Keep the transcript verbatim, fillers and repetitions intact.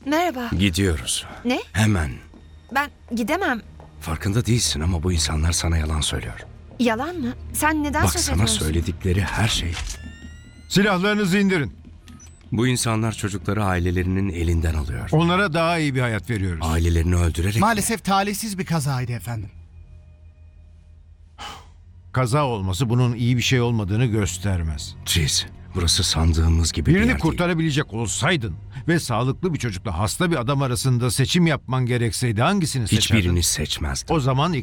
Merhaba. Gidiyoruz. Ne? Hemen. Ben gidemem. Farkında değilsin ama bu insanlar sana yalan söylüyor. Yalan mı? Sen neden Bak söz sana ediyorsun? söyledikleri her şey. Silahlarınızı indirin. Bu insanlar çocukları ailelerinin elinden alıyor. Onlara daha iyi bir hayat veriyoruz. Ailelerini öldürerek... Maalesef talihsiz bir kazaydı efendim. Kaza olması bunun iyi bir şey olmadığını göstermez. Triz, burası sandığımız gibi bir yer Birini değil. kurtarabilecek olsaydın ve sağlıklı bir çocukla hasta bir adam arasında seçim yapman gerekseydi hangisini seçerdin? Hiçbirini seçmezdim. O zaman